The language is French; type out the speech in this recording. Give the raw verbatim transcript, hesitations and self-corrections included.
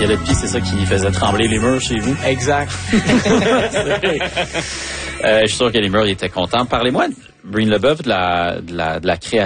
il y a le pied, c'est ça qui faisait trembler les murs chez vous. Exact. euh, je suis sûr que les murs étaient contents. Parlez-moi, Breen Leboeuf, de la, de la, de la création